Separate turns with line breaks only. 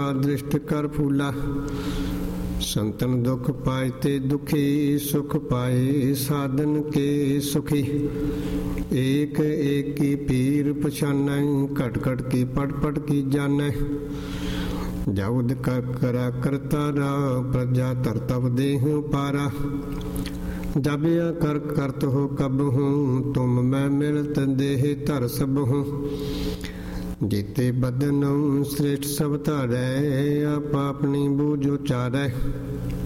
दृष्ट कर फूला। संतन दुख पाए ते दुखी, सुख पाए साधन के सुखी। एक एक की पीर पछानै, घट घट की पट पट की जानै। जाउद कर करा करतारा, प्रजा तरतब देह पारा। जबिया कर करत हो कब हूँ, तुम मैं मिलत देह धर सब हूँ। जीते बदन श्रेष्ठ सब तारै, आप अपनी बूझ उचारै।